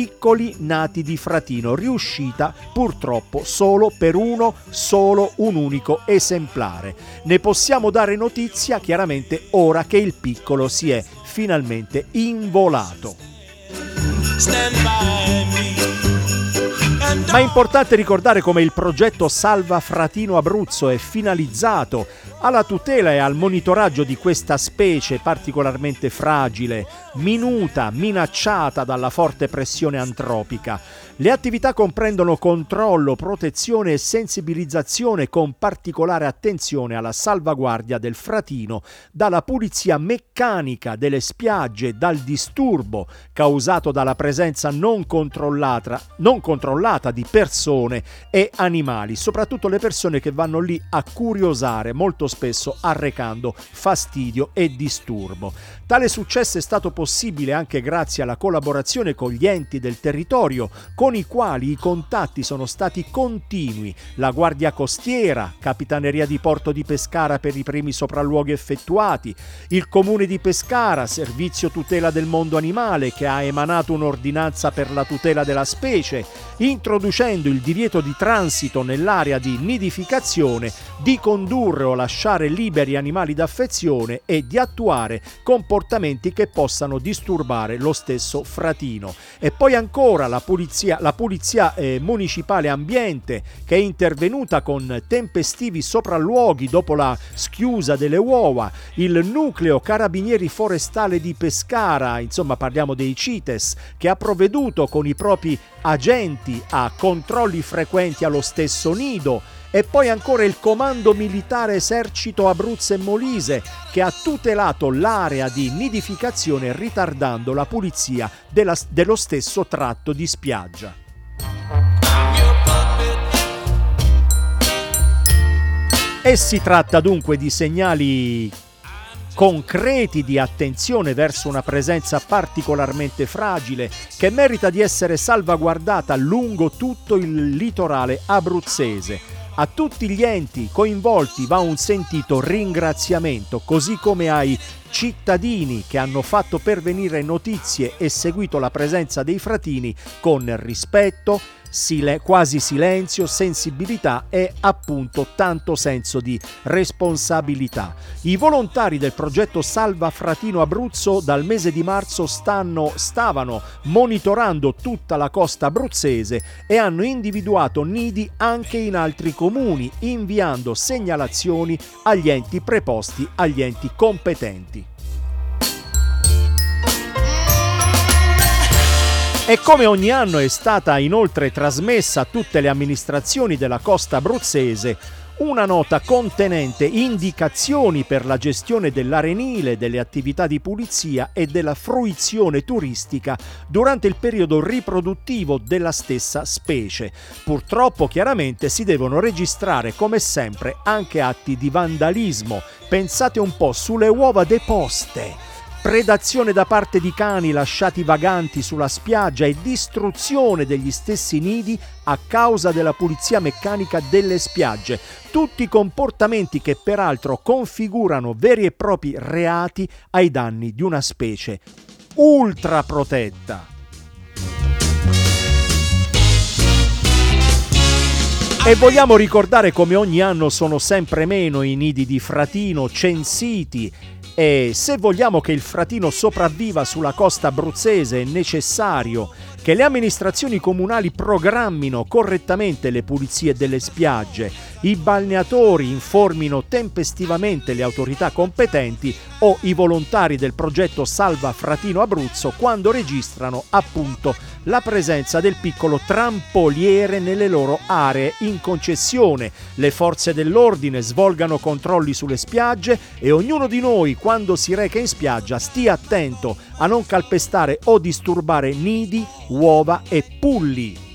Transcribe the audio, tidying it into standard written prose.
piccoli nati di fratino, riuscita purtroppo solo per un unico esemplare. Ne possiamo dare notizia chiaramente ora che il piccolo si è finalmente involato. Ma è importante ricordare come il progetto Salva Fratino Abruzzo è finalizzato alla tutela e al monitoraggio di questa specie particolarmente fragile, minuta, minacciata dalla forte pressione antropica. Le attività comprendono controllo, protezione e sensibilizzazione con particolare attenzione alla salvaguardia del fratino, dalla pulizia meccanica delle spiagge, dal disturbo causato dalla presenza non controllata di persone e animali, soprattutto le persone che vanno lì a curiosare, molto spesso arrecando fastidio e disturbo. Tale successo è stato possibile anche grazie alla collaborazione con gli enti del territorio, con i quali i contatti sono stati continui. La Guardia Costiera, Capitaneria di Porto di Pescara per i primi sopralluoghi effettuati, il Comune di Pescara, Servizio Tutela del Mondo Animale, che ha emanato un'ordinanza per la tutela della specie, introducendo il divieto di transito nell'area di nidificazione, di condurre o lasciare liberi animali d'affezione e di attuare comportamenti che possano disturbare lo stesso fratino. E poi ancora la polizia municipale ambiente, che è intervenuta con tempestivi sopralluoghi dopo la schiusa delle uova, il nucleo carabinieri forestale di Pescara, insomma parliamo dei CITES, che ha provveduto con i propri agenti a controlli frequenti allo stesso nido, e poi ancora il Comando Militare Esercito Abruzzo e Molise, che ha tutelato l'area di nidificazione ritardando la pulizia dello stesso tratto di spiaggia. E si tratta dunque di segnali concreti di attenzione verso una presenza particolarmente fragile che merita di essere salvaguardata lungo tutto il litorale abruzzese. A tutti gli enti coinvolti va un sentito ringraziamento, così come ai cittadini che hanno fatto pervenire notizie e seguito la presenza dei fratini con rispetto, quasi silenzio, sensibilità e appunto tanto senso di responsabilità. I volontari del progetto Salva Fratino Abruzzo dal mese di marzo stavano monitorando tutta la costa abruzzese e hanno individuato nidi anche in altri comuni, inviando segnalazioni agli enti preposti, agli enti competenti. E come ogni anno è stata inoltre trasmessa a tutte le amministrazioni della costa abruzzese una nota contenente indicazioni per la gestione dell'arenile, delle attività di pulizia e della fruizione turistica durante il periodo riproduttivo della stessa specie. Purtroppo chiaramente si devono registrare come sempre anche atti di vandalismo. Pensate un po', sulle uova deposte, predazione da parte di cani lasciati vaganti sulla spiaggia e distruzione degli stessi nidi a causa della pulizia meccanica delle spiagge. Tutti comportamenti che peraltro configurano veri e propri reati ai danni di una specie ultra protetta. E vogliamo ricordare come ogni anno sono sempre meno i nidi di fratino censiti. E se vogliamo che il fratino sopravviva sulla costa abruzzese è necessario che le amministrazioni comunali programmino correttamente le pulizie delle spiagge, i balneatori informino tempestivamente le autorità competenti o i volontari del progetto Salva Fratino Abruzzo quando registrano appunto la presenza del piccolo trampoliere nelle loro aree in concessione. Le forze dell'ordine svolgano controlli sulle spiagge e ognuno di noi quando si reca in spiaggia stia attento a non calpestare o disturbare nidi, uova e pulli.